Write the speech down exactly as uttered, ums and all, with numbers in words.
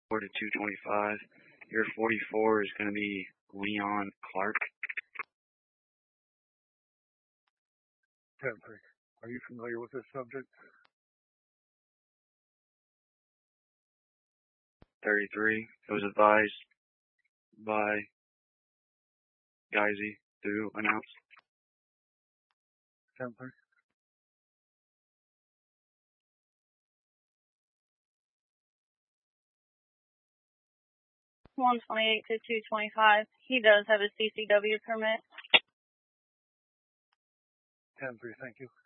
four to two twenty-five. Your forty-four is going to be Leon Clark. ten three. Are you familiar with this subject? thirty-three. It was advised by Geisy to announce. ten three. one twenty-eight to two twenty-five. He does have a C C W permit. ten three, thank you.